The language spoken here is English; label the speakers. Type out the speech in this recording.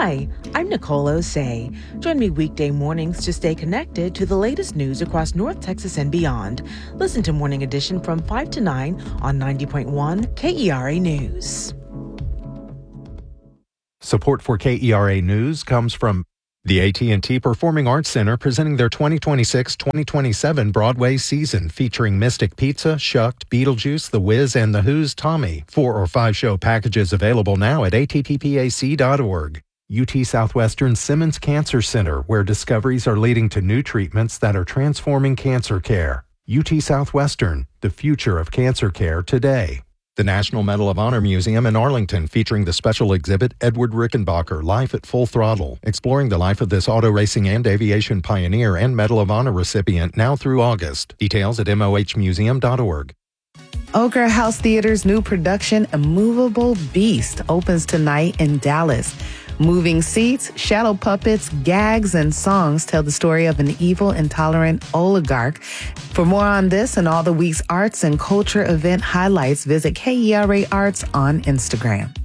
Speaker 1: Hi, I'm Nicole Osei. Join me weekday mornings to stay connected to the latest news across North Texas and beyond. Listen to Morning Edition from 5 to 9 on 90.1 KERA News.
Speaker 2: Support for KERA News comes from the AT&T Performing Arts Center, presenting their 2026-2027 Broadway season featuring Mystic Pizza, Shucked, Beetlejuice, The Wiz, and The Who's Tommy. 4 or 5 show packages available now at attpac.org. UT Southwestern Simmons Cancer Center, where discoveries are leading to new treatments that are transforming cancer care. UT Southwestern, the future of cancer care today. The National Medal of Honor Museum in Arlington, featuring the special exhibit Edward Rickenbacker, Life at Full Throttle, exploring the life of this auto racing and aviation pioneer and Medal of Honor recipient now through August. Details at mohmuseum.org.
Speaker 3: Ochre House Theater's new production, A Movable Beast, opens tonight in Dallas. Moving seats, shadow puppets, gags, and songs tell the story of an evil, intolerant oligarch. For more on this and all the week's arts and culture event highlights, visit KERA Arts on Instagram.